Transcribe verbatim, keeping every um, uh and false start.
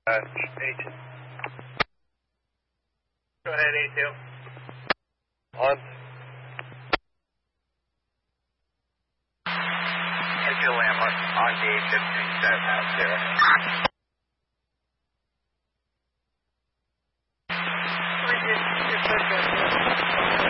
Uh, A two. Go ahead, A two. On. A two landmark on gauge fifteen seven zero.